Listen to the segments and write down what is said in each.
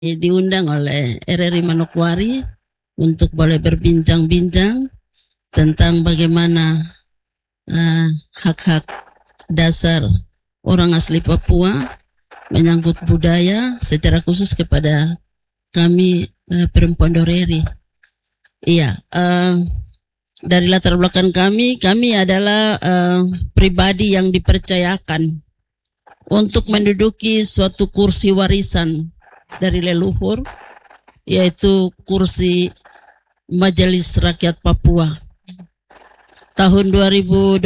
diundang oleh RRI Manokwari untuk boleh berbincang-bincang tentang bagaimana hak-hak dasar orang asli Papua menyangkut budaya, secara khusus kepada kami perempuan Doreri. Iya, dari latar belakang kami adalah pribadi yang dipercayakan untuk menduduki suatu kursi warisan dari leluhur, yaitu kursi Majelis Rakyat Papua. Tahun 2023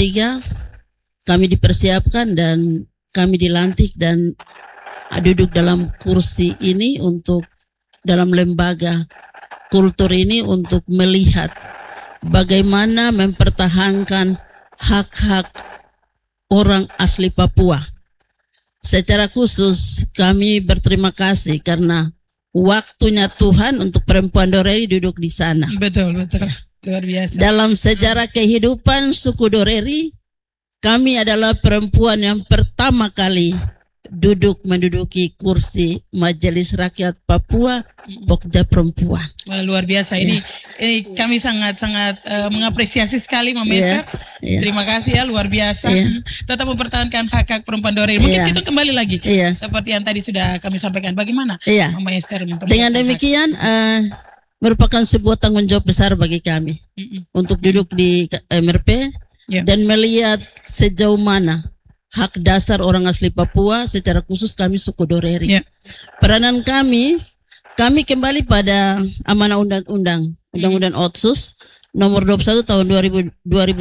kami dipersiapkan dan kami dilantik dan duduk dalam kursi ini untuk dalam lembaga kultur ini untuk melihat bagaimana mempertahankan hak-hak orang asli Papua. Secara khusus kami berterima kasih karena waktunya Tuhan untuk perempuan Doreri duduk di sana. Betul, luar biasa. Dalam sejarah kehidupan suku Doreri, kami adalah perempuan yang pertama kali menduduki kursi Majelis Rakyat Papua, Pokja Perempuan. Wah, luar biasa. Ini kami sangat mengapresiasi sekali Mama Esther. Terima kasih ya, luar biasa. Tetap mempertahankan hak-hak perempuan Doreri. Mungkin kita kembali lagi seperti yang tadi sudah kami sampaikan. Bagaimana Mama Esther dengan demikian merupakan sebuah tanggung jawab besar bagi kami untuk duduk di MRP dan melihat sejauh mana hak dasar orang asli Papua, secara khusus kami suku Doreri. Peranan kami kembali pada amanah Undang-Undang Otsus nomor 21 tahun 2001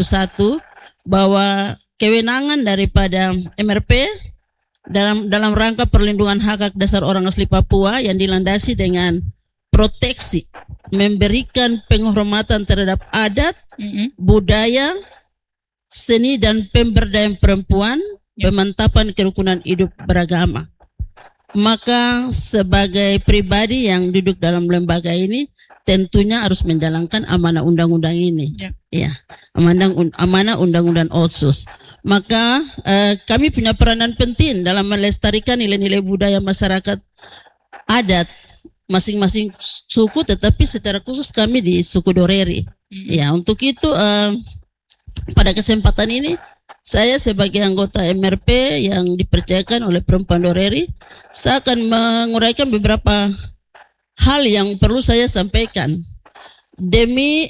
bahwa kewenangan daripada MRP dalam rangka perlindungan hak dasar orang asli Papua yang dilandasi dengan proteksi, memberikan penghormatan terhadap adat, budaya, seni dan pemberdayaan perempuan, pemantapan kerukunan hidup beragama. Maka sebagai pribadi yang duduk dalam lembaga ini tentunya harus menjalankan amanah undang-undang ini. Amanah undang-undang Otsus. Maka kami punya peranan penting dalam melestarikan nilai-nilai budaya masyarakat adat masing-masing suku, tetapi secara khusus kami di suku Doreri. Untuk itu pada kesempatan ini saya sebagai anggota MRP yang dipercayakan oleh perempuan Doreri, saya akan menguraikan beberapa hal yang perlu saya sampaikan demi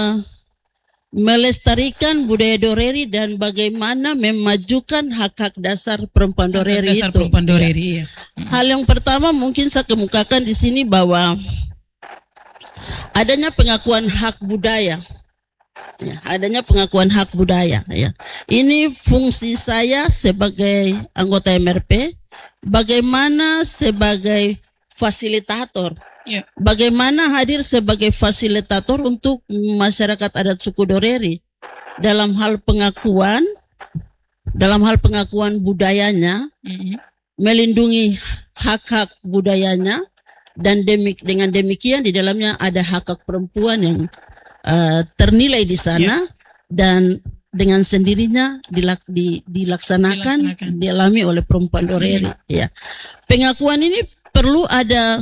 melestarikan budaya Doreri dan bagaimana memajukan hak-hak dasar perempuan Doreri itu. Hal yang pertama mungkin saya kemukakan di sini bahwa adanya pengakuan hak budaya. Adanya pengakuan hak budaya. Ini fungsi saya sebagai anggota MRP, bagaimana sebagai fasilitator, bagaimana hadir sebagai fasilitator untuk masyarakat adat suku Doreri dalam hal pengakuan budayanya, melindungi hak-hak budayanya, dan dengan demikian di dalamnya ada hak-hak perempuan yang ternilai di sana dan dengan sendirinya dilaksanakan dialami oleh perempuan Doreri. Pengakuan ini perlu ada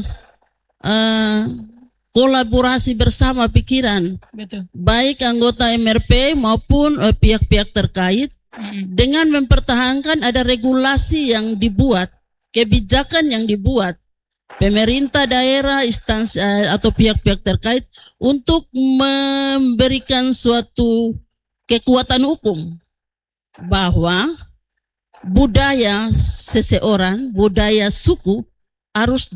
kolaborasi bersama pikiran, baik anggota MRP maupun pihak-pihak terkait dengan mempertahankan ada regulasi yang dibuat, kebijakan yang dibuat pemerintah daerah, instansi atau pihak-pihak terkait untuk memberikan suatu kekuatan hukum bahwa budaya seseorang, budaya suku harus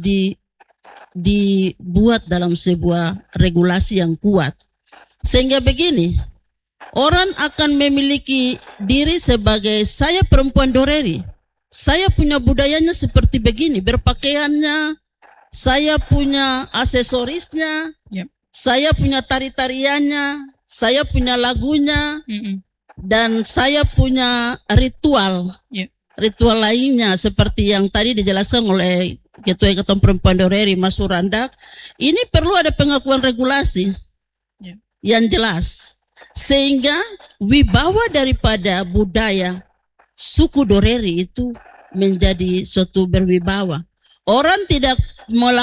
dibuat dalam sebuah regulasi yang kuat. Sehingga begini, orang akan memiliki diri sebagai saya perempuan Doreri, saya punya budayanya seperti begini, berpakaiannya, saya punya aksesorisnya, saya punya tari-tariannya, saya punya lagunya, dan saya punya ritual lainnya seperti yang tadi dijelaskan oleh Ketua Perempuan Doreri Mas Surandak. Ini perlu ada pengakuan regulasi yang jelas sehingga wibawa daripada budaya suku Doreri itu menjadi suatu berwibawa. orang tidak